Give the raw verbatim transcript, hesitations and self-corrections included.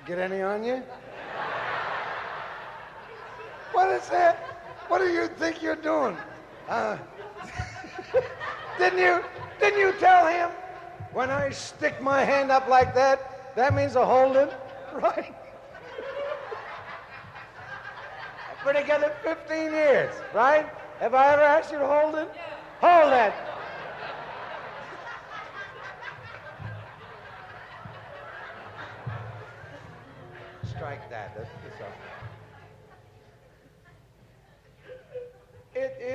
Get any on you? What is that? What do you think you're doing? Uh, didn't you, didn't you tell him when I stick my hand up like that, that means I hold it, right? I've been together fifteen years, right? Have I ever asked you to hold it? Hold that. Strike that. That's, that's